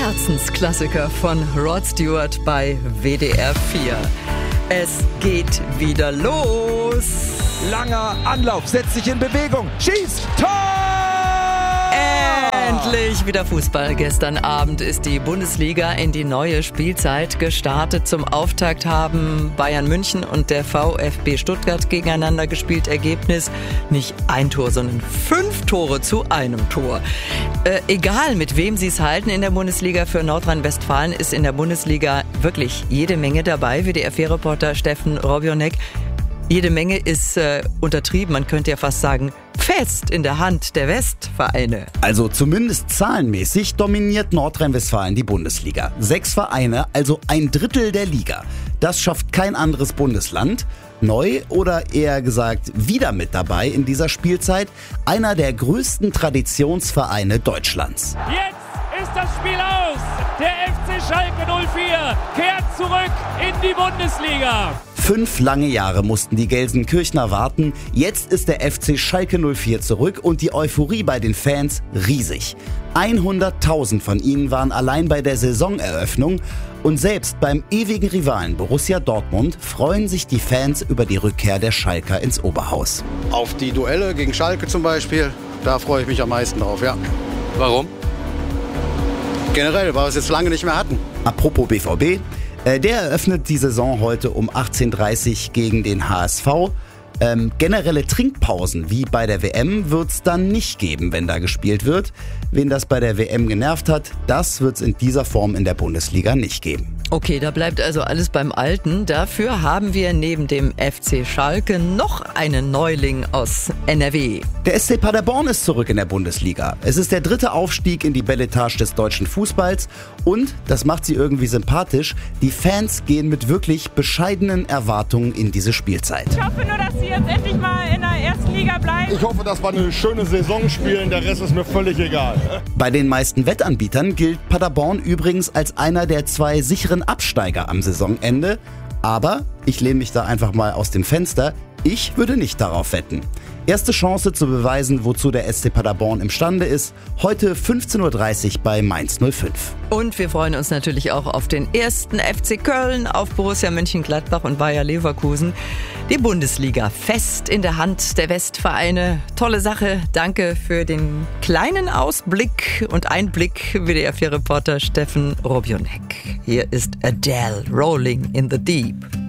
Herzensklassiker von Rod Stewart bei WDR 4. Es geht wieder los. Langer Anlauf, setzt sich in Bewegung, schießt, Tor! Endlich wieder Fußball. Gestern Abend ist die Bundesliga in die neue Spielzeit gestartet. Zum Auftakt haben Bayern München und der VfB Stuttgart gegeneinander gespielt. Ergebnis nicht ein Tor, sondern 5 Tore zu einem Tor. Egal mit wem Sie es halten in der Bundesliga, für Nordrhein-Westfalen ist in der Bundesliga wirklich jede Menge dabei. WDR-4-Reporter Steffen Robionek. Jede Menge ist untertrieben, man könnte ja fast sagen, fest in der Hand der Westvereine. Also zumindest zahlenmäßig dominiert Nordrhein-Westfalen die Bundesliga. 6 Vereine, also 1/3 der Liga. Das schafft kein anderes Bundesland. Neu oder eher gesagt wieder mit dabei in dieser Spielzeit einer der größten Traditionsvereine Deutschlands. Jetzt ist das Spiel aus. Der FC Schalke 04 kehrt zurück in die Bundesliga. 5 lange Jahre mussten die Gelsenkirchner warten. Jetzt ist der FC Schalke 04 zurück und die Euphorie bei den Fans riesig. 100.000 von ihnen waren allein bei der Saisoneröffnung. Und selbst beim ewigen Rivalen Borussia Dortmund freuen sich die Fans über die Rückkehr der Schalker ins Oberhaus. Auf die Duelle gegen Schalke zum Beispiel, da freue ich mich am meisten drauf, ja. Warum? Generell, weil wir es jetzt lange nicht mehr hatten. Apropos BVB, der eröffnet die Saison heute um 18:30 Uhr gegen den HSV. Generelle Trinkpausen wie bei der WM wird es dann nicht geben, wenn da gespielt wird. Wen das bei der WM genervt hat, das wird es in dieser Form in der Bundesliga nicht geben. Okay, da bleibt also alles beim Alten. Dafür haben wir neben dem FC Schalke noch einen Neuling aus NRW. Der SC Paderborn ist zurück in der Bundesliga. Es ist der 3. Aufstieg in die Belletage des deutschen Fußballs und, das macht sie irgendwie sympathisch, die Fans gehen mit wirklich bescheidenen Erwartungen in diese Spielzeit. Ich hoffe nur, dass sie jetzt endlich mal in der ersten Liga bleiben. Ich hoffe, dass wir eine schöne Saison spielen, der Rest ist mir völlig egal. Bei den meisten Wettanbietern gilt Paderborn übrigens als einer der 2 sicheren Absteiger am Saisonende. Aber ich lehne mich da einfach mal aus dem Fenster. Ich würde nicht darauf wetten. Erste Chance zu beweisen, wozu der SC Paderborn imstande ist, heute 15:30 Uhr bei Mainz 05. Und wir freuen uns natürlich auch auf den ersten FC Köln, auf Borussia Mönchengladbach und Bayer Leverkusen. Die Bundesliga fest in der Hand der Westvereine. Tolle Sache. Danke für den kleinen Ausblick und Einblick, WDR-4-Reporter Steffen Robionek. Hier ist Adele, Rolling in the Deep.